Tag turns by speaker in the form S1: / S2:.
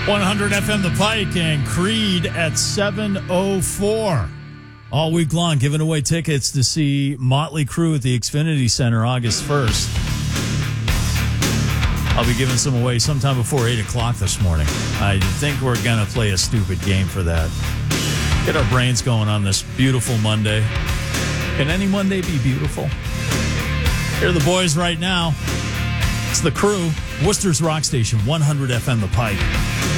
S1: 100 FM The Pike and Creed at 7:04. All week long, giving away tickets to see Motley Crue at the Xfinity Center August 1st. I'll be giving some away sometime before 8 o'clock this morning. I think we're going to play a stupid game for that. Get our brains going on this beautiful Monday. Can any Monday be beautiful? Here are the boys right now. It's the Crew, Worcester's Rock Station, 100 FM The Pike.